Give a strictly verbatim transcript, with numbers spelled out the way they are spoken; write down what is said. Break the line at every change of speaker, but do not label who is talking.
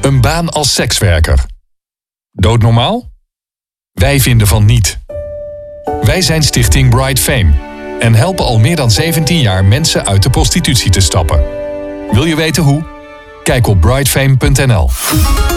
Een baan als sekswerker. Doodnormaal? Wij vinden van niet. Wij zijn Stichting Bright Fame en helpen al meer dan zeventien jaar mensen uit de prostitutie te stappen. Wil je weten hoe? Kijk op bright fame punt n l.